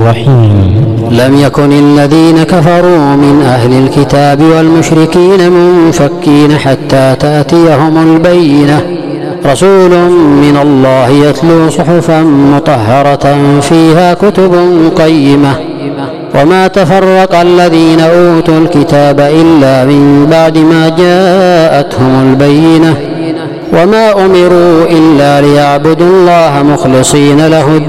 الرحيم. لم يكن الذين كفروا من أهل الكتاب والمشركين منفكين حتى تأتيهم البينة، رسول من الله يتلو صحفا مطهرة فيها كتب قيمة. وما تفرق الذين أوتوا الكتاب إلا من بعد ما جاءتهم البينة، وما أمروا إلا ليعبدوا الله مخلصين له